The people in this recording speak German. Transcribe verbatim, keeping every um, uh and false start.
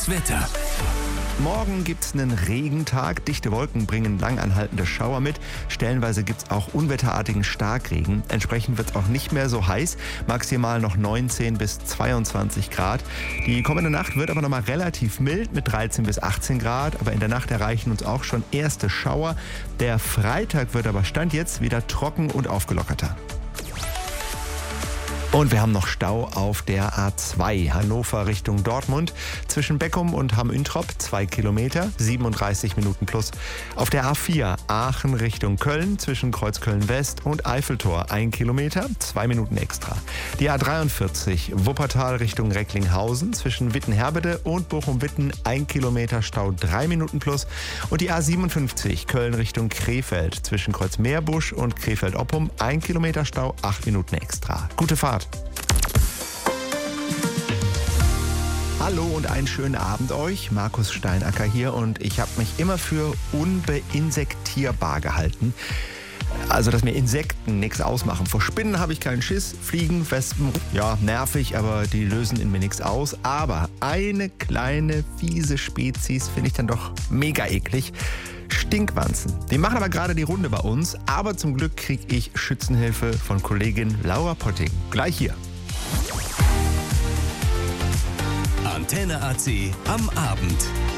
Das Wetter. Morgen gibt es einen Regentag. Dichte Wolken bringen langanhaltende Schauer mit. Stellenweise gibt es auch unwetterartigen Starkregen. Entsprechend wird es auch nicht mehr so heiß. Maximal noch neunzehn bis zweiundzwanzig Grad. Die kommende Nacht wird aber nochmal relativ mild mit dreizehn bis achtzehn Grad. Aber in der Nacht erreichen uns auch schon erste Schauer. Der Freitag wird aber Stand jetzt wieder trocken und aufgelockerter. Und wir haben noch Stau auf der A zwei, Hannover Richtung Dortmund. Zwischen Beckum und Hamm-Üntrop zwei Kilometer, siebenunddreißig Minuten plus. Auf der A vier, Aachen Richtung Köln, zwischen Kreuzköln-West und Eiffeltor ein Kilometer, zwei Minuten extra. Die A dreiundvierzig, Wuppertal Richtung Recklinghausen, zwischen Wittenherbede und Bochum-Witten ein Kilometer Stau, drei Minuten plus. Und die A siebenundfünfzig, Köln Richtung Krefeld, zwischen Kreuzmeerbusch und Krefeld-Oppum ein Kilometer Stau, acht Minuten extra. Gute Fahrt! Hallo und einen schönen Abend euch. Markus Steinacker hier und ich habe mich immer für unbeinsektierbar gehalten. Also, dass mir Insekten nichts ausmachen. Vor Spinnen habe ich keinen Schiss, Fliegen, Wespen, ja, nervig, aber die lösen in mir nichts aus. Aber eine kleine, fiese Spezies finde ich dann doch mega eklig. Stinkwanzen. Die machen aber gerade die Runde bei uns. Aber zum Glück kriege ich Schützenhilfe von Kollegin Laura Potting. Gleich hier. Antenne A C am Abend.